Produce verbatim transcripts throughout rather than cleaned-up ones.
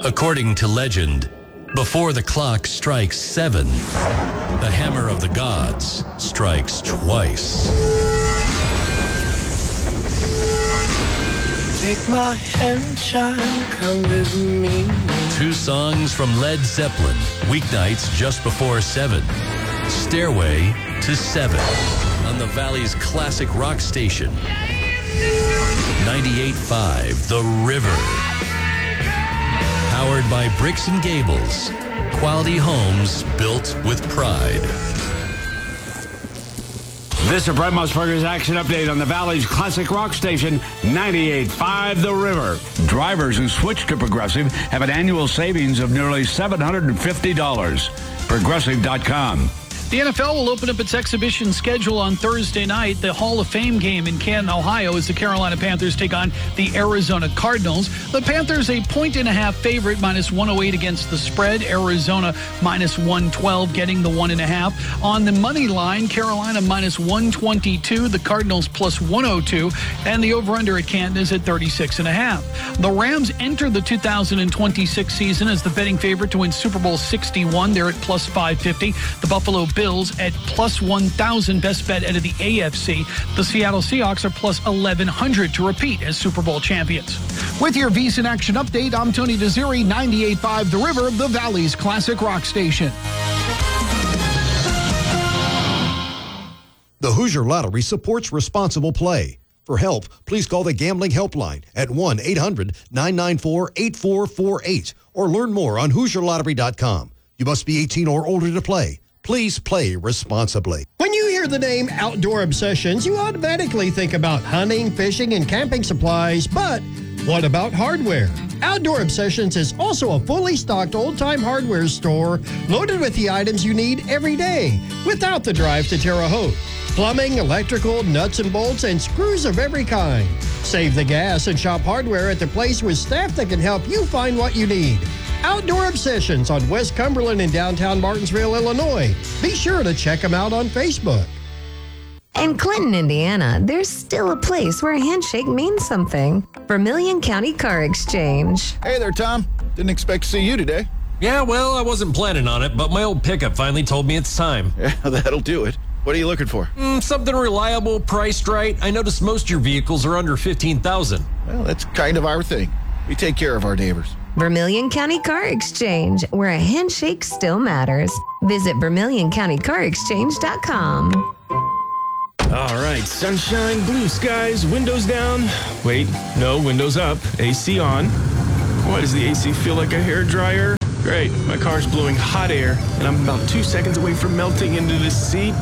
According to legend, before the clock strikes seven, the hammer of the gods strikes twice. Take my hand, child, come with me. Two songs from Led Zeppelin, weeknights just before seven. Stairway to Seven on the Valley's classic rock station. ninety-eight point five The River. Powered by Bricks and Gables. Quality homes built with pride. This is Brett Musburger's Action Update on the Valley's classic rock station, ninety-eight point five The River. Drivers who switch to Progressive have an annual savings of nearly seven hundred fifty dollars. Progressive dot com. The N F L will open up its exhibition schedule on Thursday night. The Hall of Fame game in Canton, Ohio, as the Carolina Panthers take on the Arizona Cardinals. The Panthers a point and a half favorite, minus one oh eight against the spread. Arizona minus one twelve, getting the one and a half. On the money line, Carolina minus one twenty-two, the Cardinals plus one oh two, and the over-under at Canton is at thirty-six and a half. The Rams enter the two thousand twenty-six season as the betting favorite to win Super Bowl sixty-one. They're at plus five fifty. The Buffalo Bills Bills at plus one thousand, best bet out of the A F C. The Seattle Seahawks are plus eleven hundred to repeat as Super Bowl champions. With your VSiN Action Update, I'm Tony Desiri, ninety-eight point five The River, the Valley's classic rock station. The Hoosier Lottery supports responsible play. For help, please call the Gambling Helpline at one eight hundred nine nine four eight four four eight or learn more on Hoosier Lottery dot com. You must be eighteen or older to play. Please play responsibly. When you hear the name Outdoor Obsessions, you automatically think about hunting, fishing, and camping supplies. But what about hardware? Outdoor Obsessions is also a fully stocked old-time hardware store loaded with the items you need every day without the drive to Terre Haute. Plumbing, electrical, nuts and bolts, and screws of every kind. Save the gas and shop hardware at the place with staff that can help you find what you need. Outdoor Obsessions on West Cumberland in downtown Martinsville, Illinois. Be sure to check them out on Facebook. In Clinton, Indiana, there's still a place where a handshake means something. Vermilion County Car Exchange. Hey there, Tom. Didn't expect to see you today. Yeah, well, I wasn't planning on it, but my old pickup finally told me it's time. Yeah, that'll do it. What are you looking for? Mm, something reliable, priced right. I noticed most of your vehicles are under fifteen thousand dollars. Well, that's kind of our thing. We take care of our neighbors. Vermilion County Car Exchange, where a handshake still matters. Visit Vermilion County Car Exchange dot com. All right, sunshine, blue skies, windows down. Wait, no, windows up, A C on. Why does the A C feel like a hairdryer? Great, my car's blowing hot air, and I'm about two seconds away from melting into the seat.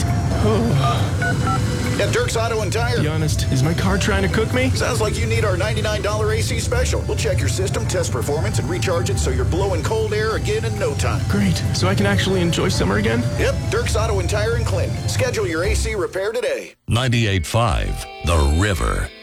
At Dirk's Auto and Tire. Be honest, is my car trying to cook me? Sounds like you need our ninety-nine dollars A C special. We'll check your system, test performance, and recharge it so you're blowing cold air again in no time. Great, so I can actually enjoy summer again? Yep, Dirk's Auto and Tire in Clinton. Schedule your A C repair today. ninety-eight point five The River.